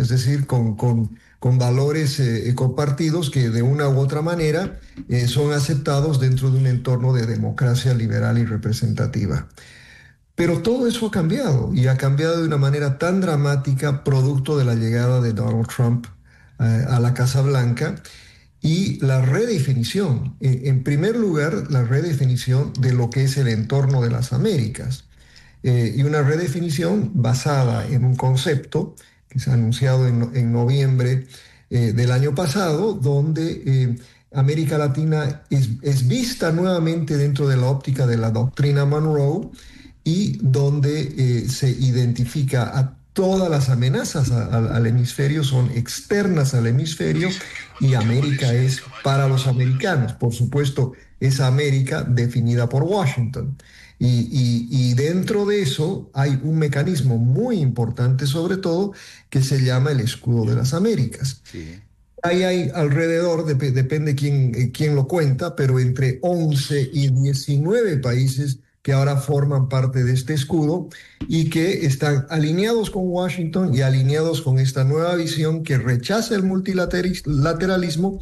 es decir, con valores compartidos que de una u otra manera son aceptados dentro de un entorno de democracia liberal y representativa. Pero todo eso ha cambiado y ha cambiado de una manera tan dramática producto de la llegada de Donald Trump a la Casa Blanca y la redefinición, en primer lugar, la redefinición de lo que es el entorno de las Américas. Y una redefinición basada en un concepto que se ha anunciado en noviembre del año pasado, donde América Latina es vista nuevamente dentro de la óptica de la doctrina Monroe y donde se identifica a todas las amenazas al hemisferio son externas al hemisferio y América es para los americanos. Por supuesto, esa América definida por Washington. Y dentro de eso hay un mecanismo muy importante, sobre todo, que se llama el escudo de las Américas. Sí. Ahí hay alrededor, depende quién lo cuenta, pero entre 11 y 19 países que ahora forman parte de este escudo y que están alineados con Washington y alineados con esta nueva visión que rechaza el multilateralismo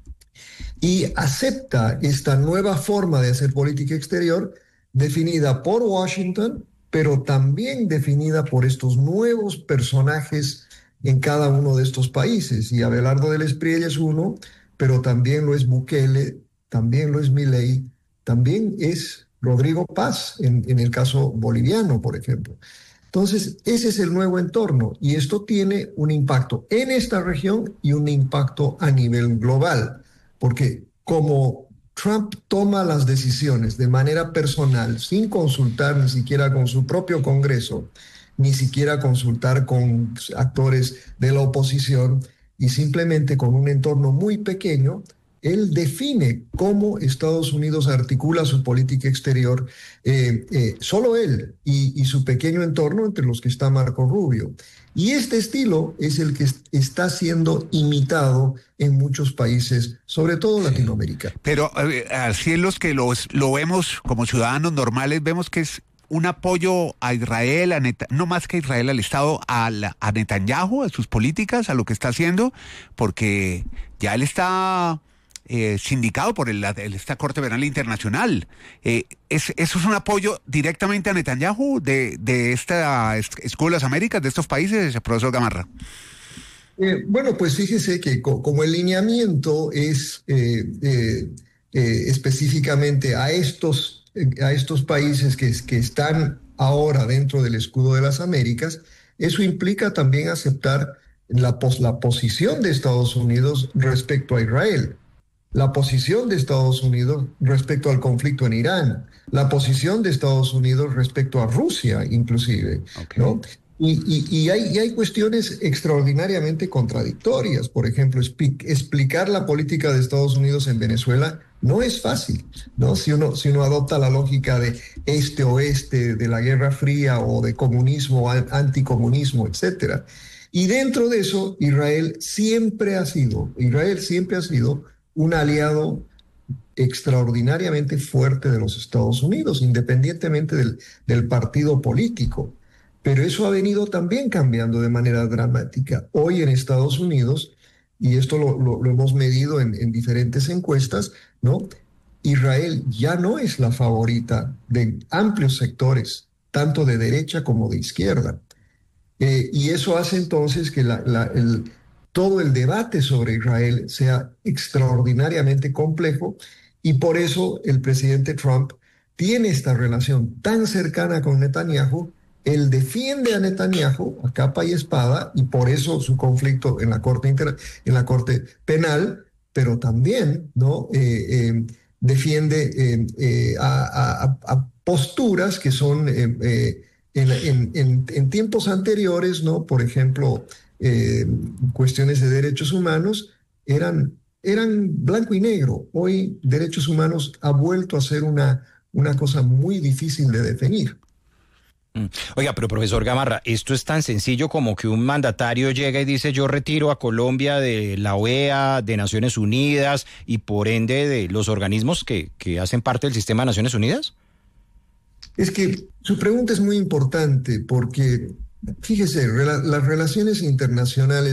y acepta esta nueva forma de hacer política exterior definida por Washington, pero también definida por estos nuevos personajes en cada uno de estos países. Y Abelardo del Espriella es uno, pero también lo es Bukele, también lo es Milei, también es Rodrigo Paz en el caso boliviano, por ejemplo. Entonces, ese es el nuevo entorno y esto tiene un impacto en esta región y un impacto a nivel global, porque como Trump toma las decisiones de manera personal, sin consultar ni siquiera con su propio Congreso, ni siquiera consultar con actores de la oposición y simplemente con un entorno muy pequeño, él define cómo Estados Unidos articula su política exterior, solo él y su pequeño entorno, entre los que está Marco Rubio. Y este estilo es el que está siendo imitado en muchos países, sobre todo Latinoamérica. Pero así es los que lo vemos como ciudadanos normales, vemos que es un apoyo a Israel, no más que a Israel, al Estado, a Netanyahu, a sus políticas, a lo que está haciendo, porque ya él está sindicado por esta Corte Penal Internacional. ¿Eso es un apoyo directamente a Netanyahu de esta Escudo de las Américas, de estos países, profesor Gamarra? Bueno, pues fíjese que como el lineamiento es específicamente a estos países que están ahora dentro del Escudo de las Américas, eso implica también aceptar la posición de Estados Unidos respecto a Israel, la posición de Estados Unidos respecto al conflicto en Irán, la posición de Estados Unidos respecto a Rusia, inclusive, okay, ¿no? Y hay cuestiones extraordinariamente contradictorias. Por ejemplo, explicar la política de Estados Unidos en Venezuela no es fácil, ¿no? Si uno adopta la lógica de este-oeste, de la Guerra Fría o de comunismo, anticomunismo, etcétera. Y dentro de eso, Israel siempre ha sido un aliado extraordinariamente fuerte de los Estados Unidos, independientemente del partido político. Pero eso ha venido también cambiando de manera dramática. Hoy en Estados Unidos, y esto lo hemos medido en diferentes encuestas, ¿no? Israel ya no es la favorita de amplios sectores, tanto de derecha como de izquierda. Y eso hace entonces que todo el debate sobre Israel sea extraordinariamente complejo y por eso el presidente Trump tiene esta relación tan cercana con Netanyahu. Él defiende a Netanyahu a capa y espada y por eso su conflicto en la Corte Penal, pero también, ¿no? Defiende a posturas que son en tiempos anteriores, ¿no? Por ejemplo, cuestiones de derechos humanos eran blanco y negro. Hoy derechos humanos ha vuelto a ser una cosa muy difícil de definir. Oiga, pero profesor Gamarra, esto es tan sencillo como que un mandatario llega y dice yo retiro a Colombia de la OEA, de Naciones Unidas y por ende de los organismos que hacen parte del sistema de Naciones Unidas. Es que su pregunta es muy importante porque, fíjese, las relaciones internacionales